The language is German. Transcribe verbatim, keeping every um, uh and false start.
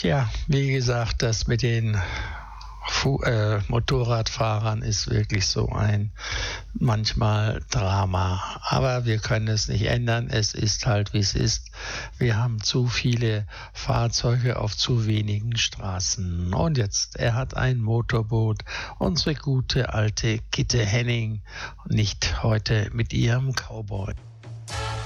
Tja, wie gesagt, das mit den Fu- äh, Motorradfahrern ist wirklich so ein manchmal Drama. Aber wir können es nicht ändern. Es ist halt, wie es ist. Wir haben zu viele Fahrzeuge auf zu wenigen Straßen. Und jetzt, er hat ein Motorboot. Unsere gute alte Gitte Henning. Nicht heute mit ihrem Cowboy.